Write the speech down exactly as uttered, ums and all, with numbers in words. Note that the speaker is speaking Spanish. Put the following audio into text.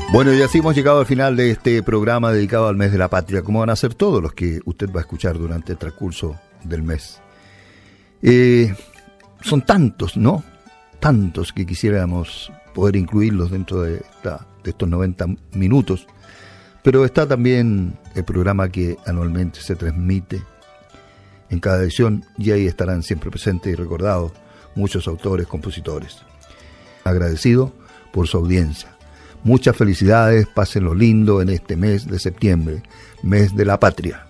Bueno, y así hemos llegado al final de este programa dedicado al mes de la patria, como van a ser todos los que usted va a escuchar durante el transcurso del mes. Eh, son tantos, ¿no? Tantos que quisiéramos poder incluirlos dentro de, esta, de estos noventa minutos, pero está también el programa que anualmente se transmite en cada edición, y ahí estarán siempre presentes y recordados muchos autores, compositores. Agradecido por su audiencia. Muchas felicidades, pásenlo lindo en este mes de septiembre, mes de la patria.